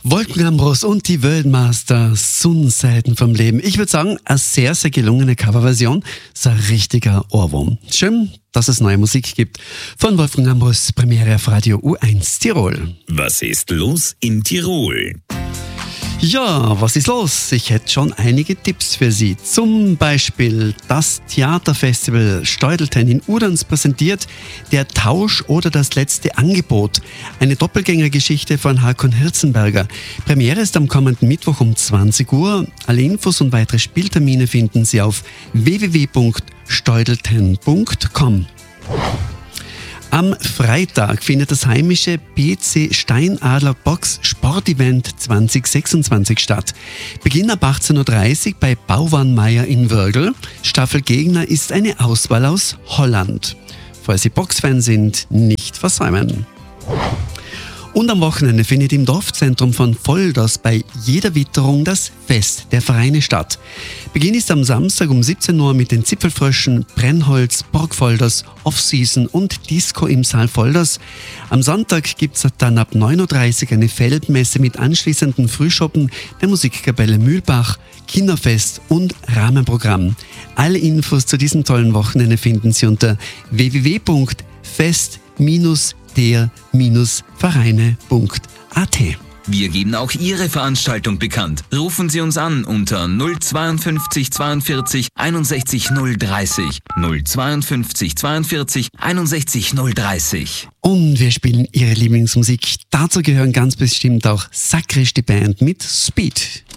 Wolfgang Ambros und die Worldmasters, Unselten vom Leben. Ich würde sagen, eine sehr, sehr gelungene Coverversion. So ein richtiger Ohrwurm. Schön, dass es neue Musik gibt. Von Wolfgang Ambros, Premiere auf Radio U1 Tirol. Was ist los in Tirol? Ja, was ist los? Ich hätte schon einige Tipps für Sie. Zum Beispiel das Theaterfestival Steudelten in Udanz präsentiert Der Tausch oder das letzte Angebot. Eine Doppelgängergeschichte von Hakon Hirzenberger. Premiere ist am kommenden Mittwoch um 20 Uhr. Alle Infos und weitere Spieltermine finden Sie auf www.steudelten.com. Am Freitag findet das heimische BC Steinadler Box Sportevent 2026 statt. Beginn ab 18.30 Uhr bei Bauwarnmeier in Wörgl. Staffelgegner ist eine Auswahl aus Holland. Falls Sie Boxfan sind, nicht versäumen. Und am Wochenende findet im Dorfzentrum von Volders bei jeder Witterung das Fest der Vereine statt. Beginn ist am Samstag um 17 Uhr mit den Zipfelfröschen, Brennholz, Borgfolders, Offseason und Disco im Saal Volders. Am Sonntag gibt es dann ab 9.30 Uhr eine Feldmesse mit anschließenden Frühschoppen der Musikkapelle Mühlbach, Kinderfest und Rahmenprogramm. Alle Infos zu diesem tollen Wochenende finden Sie unter www.fest-der-vereine.at. Wir geben auch Ihre Veranstaltung bekannt. Rufen Sie uns an unter 052 42 61 030. 052 42 61 030. Und wir spielen Ihre Lieblingsmusik. Dazu gehören ganz bestimmt auch Sakrisch, die Band mit Speed.